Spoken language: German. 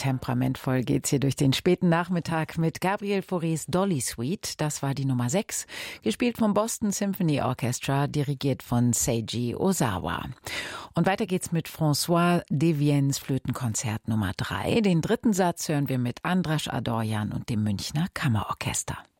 temperamentvoll geht's hier durch den späten Nachmittag mit Gabriel Faurés Dolly Suite. Das war die Nummer 6, gespielt vom Boston Symphony Orchestra, dirigiert von Seiji Ozawa. Und weiter geht's mit François Deviennes Flötenkonzert Nummer 3. Den dritten Satz hören wir mit Andras Adorjan und dem Münchner Kammerorchester.